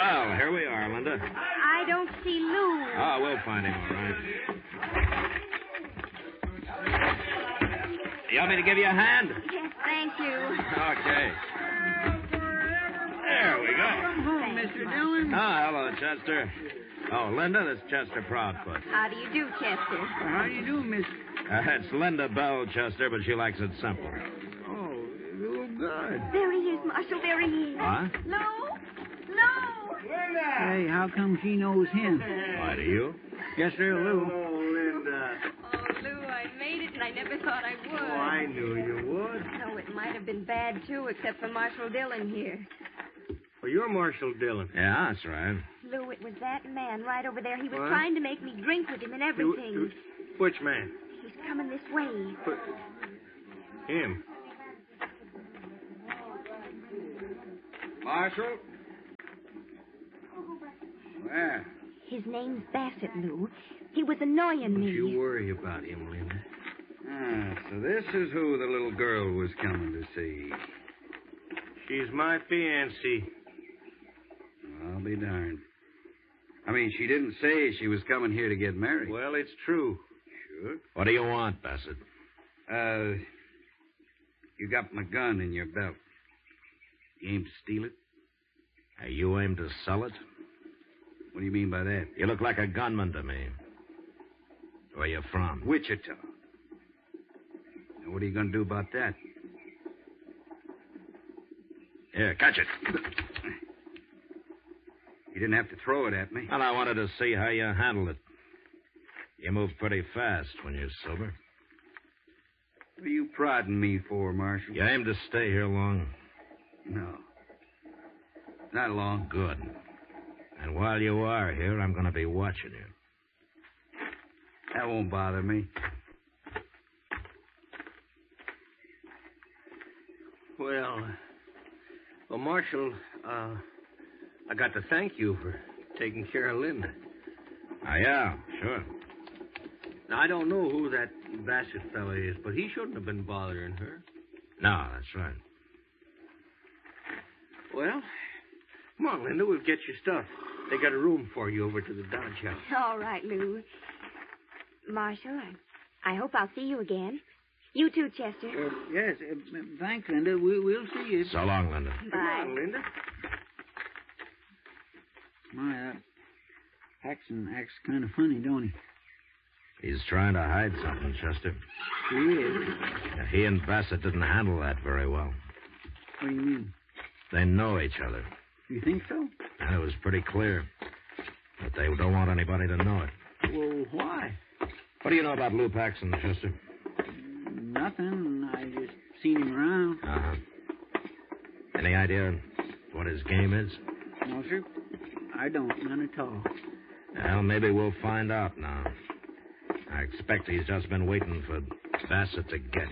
Well, here we are, Linda. I don't see Lou. Oh, we'll find him, all right. You want me to give you a hand? Yes, thank you. Okay. There we go. Home, Mr. Dillon. Oh, hello, Chester. Oh, Linda, this is Chester Proudfoot. How do you do, Chester? How do you do, Miss? It's Linda Bell, Chester, but she likes it simple. Oh, you good. There he is, Marshal. There he is. What? Lou? Lou? Hey, how come she knows him? Why, do you? Yes, sir, Lou. Linda. Oh, Lou, I made it, and I never thought I would. Oh, I knew you would. No, it might have been bad, too, except for Marshal Dillon here. Well, you're Marshal Dillon. Yeah, that's right. Lou, it was that man right over there. He was What? trying to make me drink with him and everything. Which man? He's coming this way. Him. Marshal? Where? His name's Bassett, Lou. He was annoying me. Don't you worry about him, Linda. So this is who the little girl was coming to see. She's my fiancée. I'll be darned. I mean, she didn't say she was coming here to get married. Well, it's true. Sure. What do you want, Bassett? You got my gun in your belt. You aim to steal it? You aim to sell it? What do you mean by that? You look like a gunman to me. Where you from? Wichita. Now, what are you going to do about that? Here, catch it. You didn't have to throw it at me. And I wanted to see how you handled it. You move pretty fast when you're sober. What are you prodding me for, Marshal? You aim to stay here long? No. Not long. Good. And while you are here, I'm going to be watching you. That won't bother me. Well, Marshal, I got to thank you for taking care of Linda. Yeah, sure. Now, I don't know who that Bassett fella is, but he shouldn't have been bothering her. No, that's right. Well, come on, Linda, we'll get your stuff. They got a room for you over to the Dodge House. All right, Lou. Marshal, I hope I'll see you again. You too, Chester. Yes, thanks, Linda. We'll see you. So long, Linda. Come Bye. on, Linda. My, that Paxton acts kind of funny, don't He's trying to hide something, Chester. he? He is. He and Bassett didn't handle that very well. What do you mean? They know each other. You think so? And it was pretty clear. But they don't want anybody to know it. Well, why? What do you know about Lou Paxton, Chester? Nothing. I just seen him around. Uh-huh. Any idea what his game is? No, sir. I don't. None at all. Well, maybe we'll find out now. I expect he's just been waiting for Bassett to get